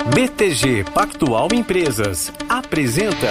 BTG Pactual Empresas apresenta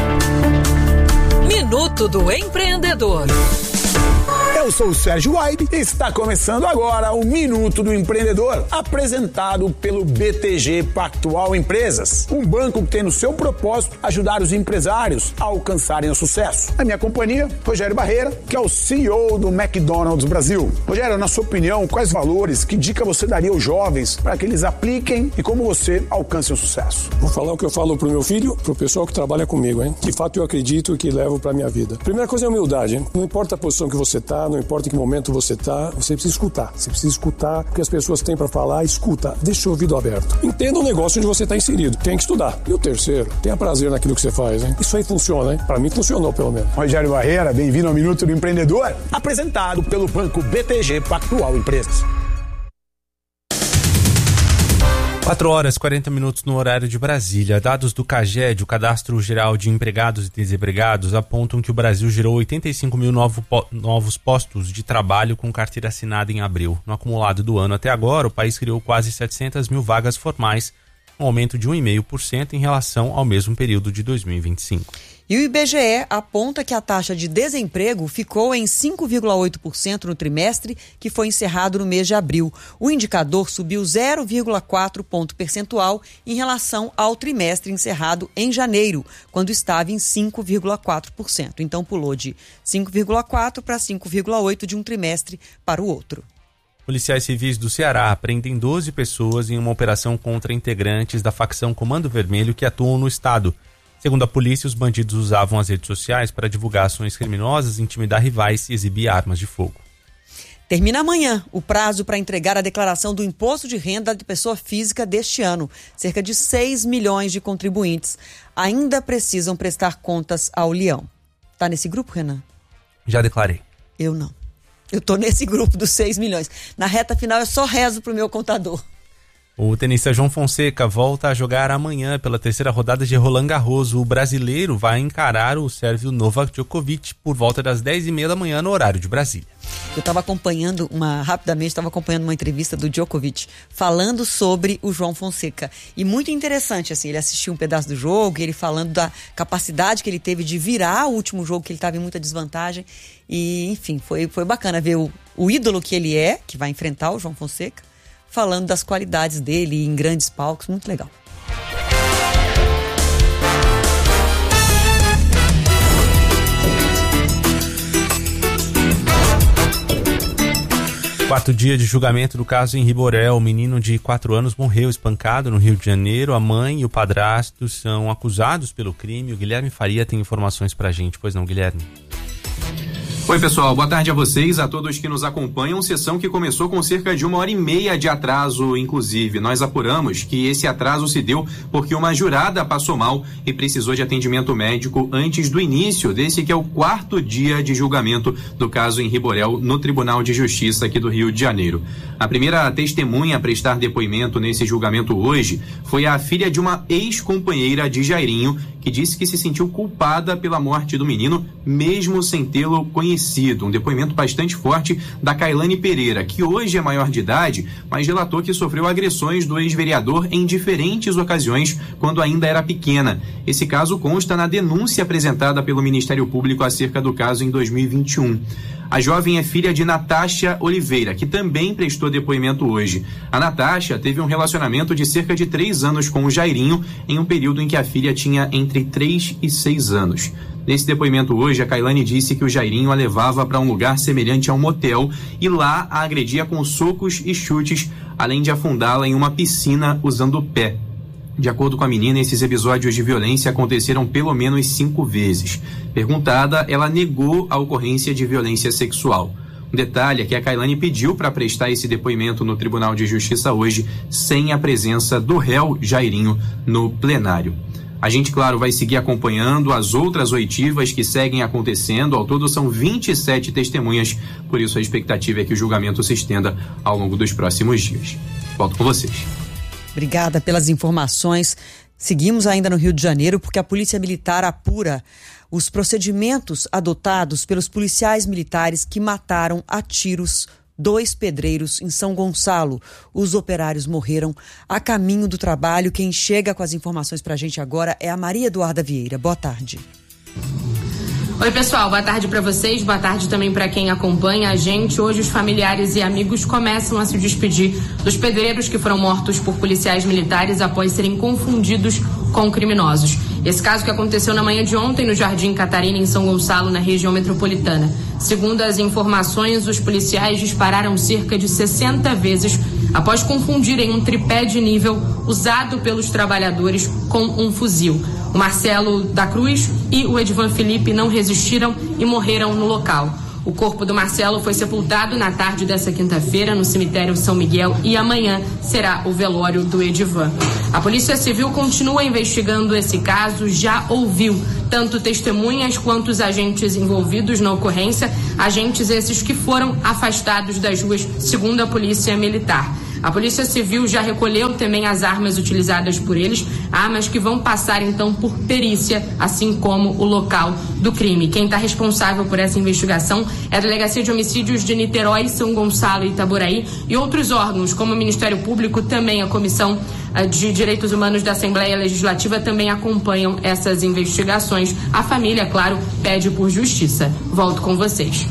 Minuto do Empreendedor. Eu sou o Sérgio Waib e está começando agora o Minuto do Empreendedor, apresentado pelo BTG Pactual Empresas, um banco que tem no seu propósito ajudar os empresários a alcançarem o sucesso. Na minha companhia, Rogério Barreira, que é o CEO do McDonald's Brasil. Rogério, na sua opinião, quais valores, que dica você daria aos jovens para que eles apliquem e como você alcance o sucesso? Vou falar o que eu falo pro meu filho, pro pessoal que trabalha comigo, hein? De fato eu acredito que levo pra minha vida. Primeira coisa é humildade, hein? Não importa a posição que você tá, não importa em que momento você tá, você precisa escutar. Você precisa escutar o que as pessoas têm pra falar, escuta, deixa o ouvido aberto. Entenda o negócio onde você tá inserido, tem que estudar. E o terceiro, tenha prazer naquilo que você faz, hein? Isso aí funciona, hein? Pra mim funcionou, pelo menos. Rogério Barreira, bem-vindo ao Minuto do Empreendedor, apresentado pelo banco BTG Pactual Empresas. 4h40 no horário de Brasília. Dados do CAGED, o Cadastro Geral de Empregados e Desempregados, apontam que o Brasil gerou 85 mil novos postos de trabalho com carteira assinada em abril. No acumulado do ano até agora, o país criou quase 700 mil vagas formais, um aumento de 1,5% em relação ao mesmo período de 2025. E o IBGE aponta que a taxa de desemprego ficou em 5,8% no trimestre que foi encerrado no mês de abril. O indicador subiu 0,4 ponto percentual em relação ao trimestre encerrado em janeiro, quando estava em 5,4%. Então pulou de 5,4 para 5,8 de um trimestre para o outro. Policiais civis do Ceará prendem 12 pessoas em uma operação contra integrantes da facção Comando Vermelho que atuam no estado. Segundo a polícia, os bandidos usavam as redes sociais para divulgar ações criminosas, intimidar rivais e exibir armas de fogo. Termina amanhã o prazo para entregar a declaração do Imposto de Renda de Pessoa Física deste ano. Cerca de 6 milhões de contribuintes ainda precisam prestar contas ao Leão. Tá nesse grupo, Renan? Já declarei. Eu não. Eu tô nesse grupo dos 6 milhões. Na reta final eu só rezo pro meu contador. O tenista João Fonseca volta a jogar amanhã pela terceira rodada de Roland Garros. O brasileiro vai encarar o sérvio Novak Djokovic por volta das 10h30 da manhã no horário de Brasília. Eu estava acompanhando uma entrevista do Djokovic falando sobre o João Fonseca. E muito interessante, assim, ele assistiu um pedaço do jogo, ele falando da capacidade que ele teve de virar o último jogo, que ele estava em muita desvantagem. E, enfim, foi bacana ver o ídolo que ele é, que vai enfrentar o João Fonseca, falando das qualidades dele em grandes palcos, muito legal. Quarto dia de julgamento do caso em Riborel. O menino de 4 anos morreu espancado no Rio de Janeiro. A mãe e o padrasto são acusados pelo crime. O Guilherme Faria tem informações pra gente. Pois não, Guilherme? Oi, pessoal, boa tarde a vocês, a todos que nos acompanham. Sessão que começou com cerca de 1h30 de atraso, inclusive. Nós apuramos que esse atraso se deu porque uma jurada passou mal e precisou de atendimento médico antes do início desse que é o quarto dia de julgamento do caso em Riborel, no Tribunal de Justiça aqui do Rio de Janeiro. A primeira testemunha a prestar depoimento nesse julgamento hoje foi a filha de uma ex-companheira de Jairinho, que disse que se sentiu culpada pela morte do menino, mesmo sem tê-lo conhecido. Um depoimento bastante forte da Kailane Pereira, que hoje é maior de idade, mas relatou que sofreu agressões do ex-vereador em diferentes ocasiões quando ainda era pequena. Esse caso consta na denúncia apresentada pelo Ministério Público acerca do caso em 2021. A jovem é filha de Natasha Oliveira, que também prestou depoimento hoje. A Natasha teve um relacionamento de cerca de 3 anos com o Jairinho, em um período em que a filha tinha entre 3 e 6 anos. Nesse depoimento hoje, a Kailane disse que o Jairinho a levava para um lugar semelhante a um motel e lá a agredia com socos e chutes, além de afundá-la em uma piscina usando o pé. De acordo com a menina, esses episódios de violência aconteceram pelo menos 5 vezes. Perguntada, ela negou a ocorrência de violência sexual. Um detalhe é que a Kailane pediu para prestar esse depoimento no Tribunal de Justiça hoje, sem a presença do réu Jairinho no plenário. A gente, claro, vai seguir acompanhando as outras oitivas que seguem acontecendo. Ao todo são 27 testemunhas, por isso a expectativa é que o julgamento se estenda ao longo dos próximos dias. Volto com vocês. Obrigada pelas informações. Seguimos ainda no Rio de Janeiro porque a Polícia Militar apura os procedimentos adotados pelos policiais militares que mataram a tiros 2 pedreiros em São Gonçalo. Os operários morreram a caminho do trabalho. Quem chega com as informações pra gente agora é a Maria Eduarda Vieira. Boa tarde. Oi, pessoal, boa tarde para vocês, boa tarde também para quem acompanha a gente. Hoje os familiares e amigos começam a se despedir dos pedreiros que foram mortos por policiais militares após serem confundidos com criminosos. Esse caso que aconteceu na manhã de ontem no Jardim Catarina, em São Gonçalo, na região metropolitana. Segundo as informações, os policiais dispararam cerca de 60 vezes após confundirem um tripé de nível usado pelos trabalhadores com um fuzil. O Marcelo da Cruz e o Edvan Felipe não resistiram e morreram no local. O corpo do Marcelo foi sepultado na tarde dessa quinta-feira no cemitério São Miguel e amanhã será o velório do Edvan. A Polícia Civil continua investigando esse caso, já ouviu tanto testemunhas quanto os agentes envolvidos na ocorrência, agentes esses que foram afastados das ruas, segundo a Polícia Militar. A Polícia Civil já recolheu também as armas utilizadas por eles, armas que vão passar então por perícia, assim como o local do crime. Quem está responsável por essa investigação é a Delegacia de Homicídios de Niterói, São Gonçalo e Itaboraí e outros órgãos, como o Ministério Público, também a Comissão de Direitos Humanos da Assembleia Legislativa também acompanham essas investigações. A família, claro, pede por justiça. Volto com vocês.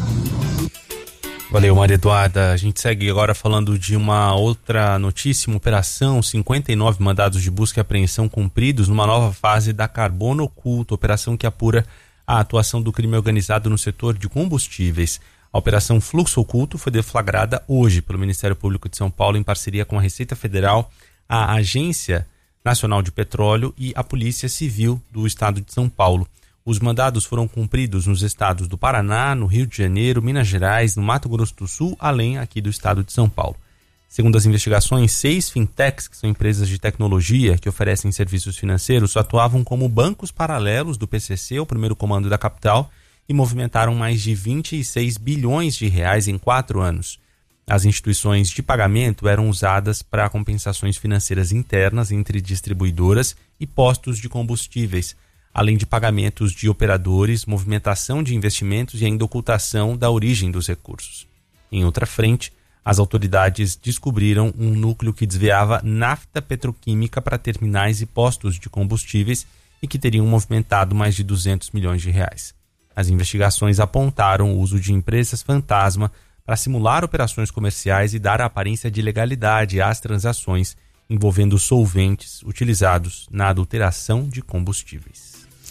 Valeu, Maria Eduarda. A gente segue agora falando de uma outra notícia, uma operação, 59 mandados de busca e apreensão cumpridos numa nova fase da Carbono Oculto, operação que apura a atuação do crime organizado no setor de combustíveis. A operação Fluxo Oculto foi deflagrada hoje pelo Ministério Público de São Paulo em parceria com a Receita Federal, a Agência Nacional de Petróleo e a Polícia Civil do Estado de São Paulo. Os mandados foram cumpridos nos estados do Paraná, no Rio de Janeiro, Minas Gerais, no Mato Grosso do Sul, além aqui do estado de São Paulo. Segundo as investigações, 6 fintechs, que são empresas de tecnologia que oferecem serviços financeiros, atuavam como bancos paralelos do PCC, o primeiro comando da capital, e movimentaram mais de 26 bilhões de reais em 4 anos. As instituições de pagamento eram usadas para compensações financeiras internas entre distribuidoras e postos de combustíveis, além de pagamentos de operadores, movimentação de investimentos e ainda ocultação da origem dos recursos. Em outra frente, as autoridades descobriram um núcleo que desviava nafta petroquímica para terminais e postos de combustíveis e que teriam movimentado mais de 200 milhões de reais. As investigações apontaram o uso de empresas fantasma para simular operações comerciais e dar a aparência de legalidade às transações envolvendo solventes utilizados na adulteração de combustíveis.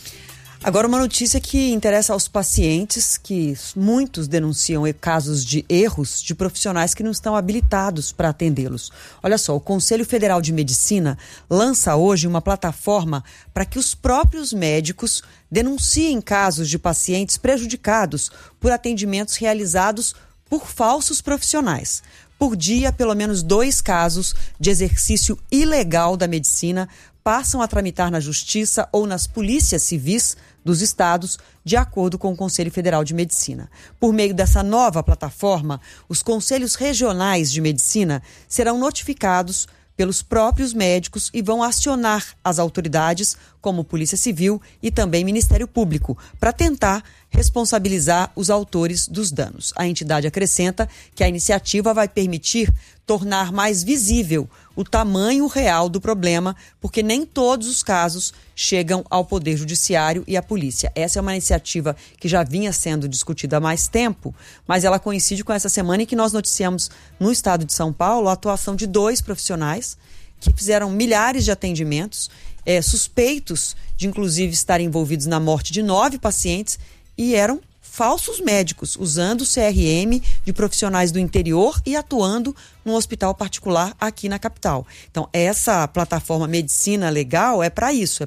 Agora uma notícia que interessa aos pacientes, que muitos denunciam casos de erros de profissionais que não estão habilitados para atendê-los. Olha só, o Conselho Federal de Medicina lança hoje uma plataforma para que os próprios médicos denunciem casos de pacientes prejudicados por atendimentos realizados por falsos profissionais. Por dia, pelo menos 2 casos de exercício ilegal da medicina passam a tramitar na Justiça ou nas polícias civis dos estados, de acordo com o Conselho Federal de Medicina. Por meio dessa nova plataforma, os conselhos regionais de medicina serão notificados pelos próprios médicos e vão acionar as autoridades, como Polícia Civil e também Ministério Público, para tentar responsabilizar os autores dos danos. A entidade acrescenta que a iniciativa vai permitir tornar mais visível o tamanho real do problema, porque nem todos os casos chegam ao Poder Judiciário e à polícia. Essa é uma iniciativa que já vinha sendo discutida há mais tempo, mas ela coincide com essa semana em que nós noticiamos no estado de São Paulo a atuação de 2 profissionais que fizeram milhares de atendimentos, suspeitos de inclusive estarem envolvidos na morte de 9 pacientes e eram falsos médicos, usando o CRM de profissionais do interior e atuando num hospital particular aqui na capital. Então, essa plataforma Medicina Legal é para isso,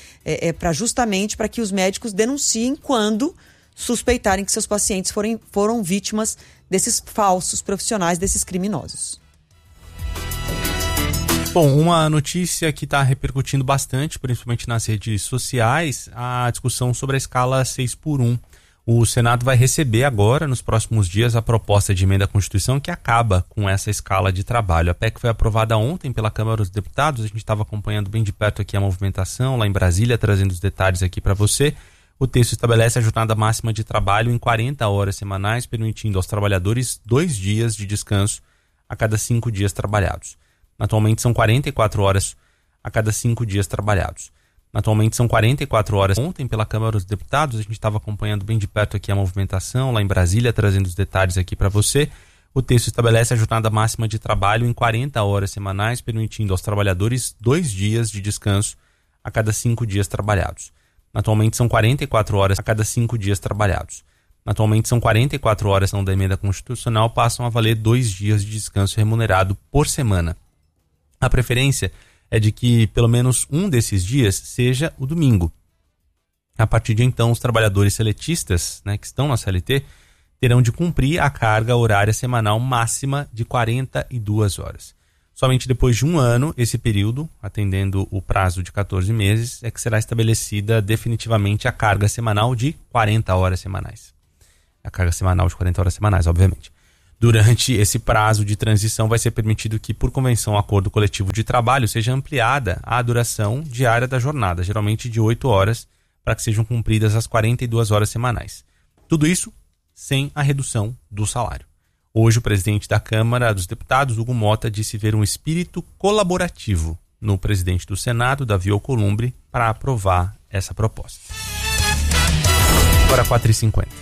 é para justamente para que os médicos denunciem quando suspeitarem que seus pacientes foram vítimas desses falsos profissionais, desses criminosos. Bom, uma notícia que está repercutindo bastante, principalmente nas redes sociais, a discussão sobre a escala 6x1. O Senado vai receber agora, nos próximos dias, a proposta de emenda à Constituição que acaba com essa escala de trabalho. A PEC foi aprovada ontem pela Câmara dos Deputados, a gente estava acompanhando bem de perto aqui a movimentação lá em Brasília, trazendo os detalhes aqui para você. O texto estabelece a jornada máxima de trabalho em 40 horas semanais, permitindo aos trabalhadores 2 dias de descanso a cada 5 dias trabalhados. Atualmente são 44 horas a cada 5 dias trabalhados. Atualmente são 44 horas. Ontem, pela Câmara dos Deputados, a gente estava acompanhando bem de perto aqui a movimentação, lá em Brasília, trazendo os detalhes aqui para você. O texto estabelece a jornada máxima de trabalho em 40 horas semanais, permitindo aos trabalhadores 2 dias de descanso a cada 5 dias trabalhados. Atualmente são 44 horas a cada 5 dias trabalhados. Atualmente são 44 horas da emenda constitucional, passam a valer 2 dias de descanso remunerado por semana. A preferência é de que pelo menos um desses dias seja o domingo. A partir de então, os trabalhadores seletistas, que estão na CLT, terão de cumprir a carga horária semanal máxima de 42 horas. Somente depois de um ano, esse período, atendendo o prazo de 14 meses, é que será estabelecida definitivamente a carga semanal de 40 horas semanais. A carga semanal de 40 horas semanais, obviamente. Durante esse prazo de transição, vai ser permitido que, por convenção ou acordo coletivo de trabalho, seja ampliada a duração diária da jornada, geralmente de 8 horas, para que sejam cumpridas as 42 horas semanais. Tudo isso sem a redução do salário. Hoje, o presidente da Câmara dos Deputados, Hugo Mota, disse ver um espírito colaborativo no presidente do Senado, Davi Alcolumbre, para aprovar essa proposta. Agora 4h50.